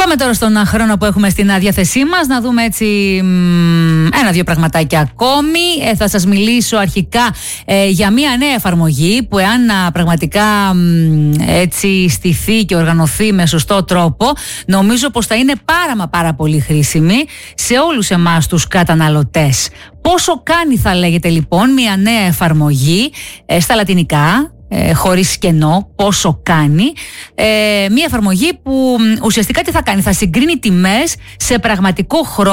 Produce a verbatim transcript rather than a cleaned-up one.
Πάμε τώρα στον χρόνο που έχουμε στην διάθεσή μας να δούμε έτσι ένα-δύο πραγματάκια ακόμη. Ε, θα σας μιλήσω αρχικά ε, για μια νέα εφαρμογή που εάν α, πραγματικά μ, έτσι στηθεί και οργανωθεί με σωστό τρόπο, νομίζω πως θα είναι πάρα μα πάρα πολύ χρήσιμη σε όλους εμάς τους καταναλωτές. Πόσο κάνει, θα λέγεται λοιπόν, μια νέα εφαρμογή ε, στα λατινικά, Ε, χωρίς κενό, πόσο κάνει, ε, μια εφαρμογή που ουσιαστικά τι θα κάνει, θα συγκρίνει τιμές σε πραγματικό χρόνο